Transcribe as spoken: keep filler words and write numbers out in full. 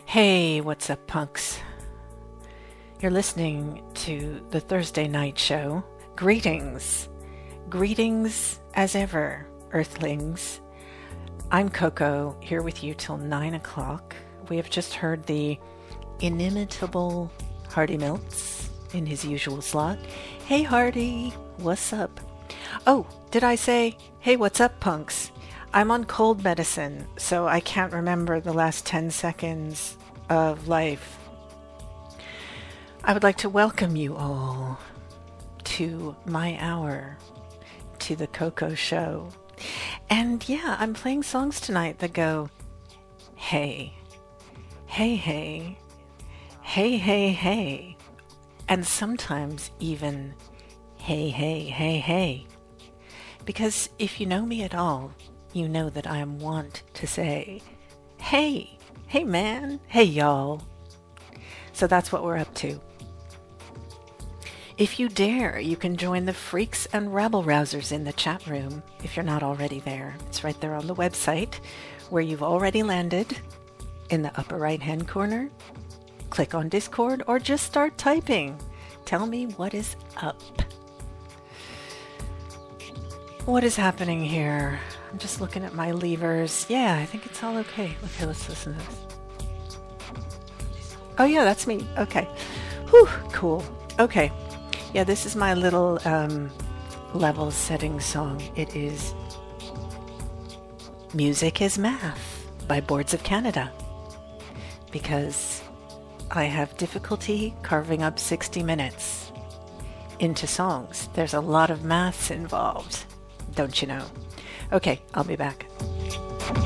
Hey, what's up, punks? You're listening to the Thursday night show. Greetings. Greetings as ever, Earthlings. I'm Coco, here with you till nine o'clock. We have just heard the inimitable Hardy Milts in his usual slot. Hey, Hardy, what's up? Oh, did I say, hey, what's up, punks? I'm on cold medicine, so I can't remember the last ten seconds of life. I would like to welcome you all to my hour, to the Coco Show. And yeah, I'm playing songs tonight that go, hey, hey, hey, hey, hey, hey, and sometimes even, hey, hey, hey, hey. Because if you know me at all, you know that I am wont to say, hey, hey man, hey y'all. So that's what we're up to. If you dare, you can join the freaks and rabble-rousers in the chat room if you're not already there. It's right there on the website where you've already landed in the upper right-hand corner. Click on Discord or just start typing. Tell me what is up. What is happening here? I'm just looking at my levers. Yeah, I think it's all okay. Okay, let's listen to this. Oh yeah, that's me. Okay. Whew, cool. Okay. Yeah, this is my little um, level setting song. It is Music is Math by Boards of Canada. Because I have difficulty carving up sixty minutes into songs. There's a lot of maths involved. Don't you know? Okay, I'll be back.